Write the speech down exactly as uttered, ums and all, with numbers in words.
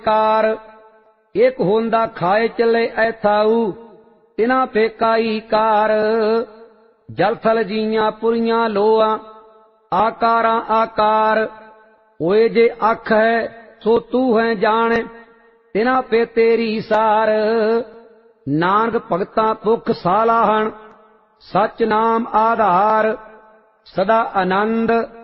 ਕਾਰ। ਇੱਕ ਹੁੰਦਾ ਖਾਏ ਚੱਲੇ ਐਥਾਊ ਤਿਨਾ ਫੇਕਾਈ ਕਾਰ। ਜਲ ਥਲ ਜੀਆਂ ਪੁਰੀਆਂ ਲੋਆਂ ਆਕਾਰਾਂ ਆਕਾਰ। ਹੋਏ ਜੇ ਅੱਖ ਹੈ ਸੋ ਤੂੰ ਹੈ ਜਾਣ ਤਿਨਾ ਪੇ ਤੇਰੀ ਸਾਰ। ਨਾਨਕ ਭਗਤਾਂ ਭੁਖ ਸਾਲਾਹਣ ਸਚ ਨਾਮ ਆਧਾਰ। ਸਦਾ ਆਨੰਦ